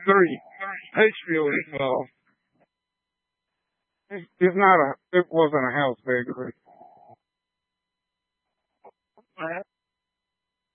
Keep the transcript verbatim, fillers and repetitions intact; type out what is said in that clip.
Three. H B O involved. It's, it's not a. It wasn't a house bakery.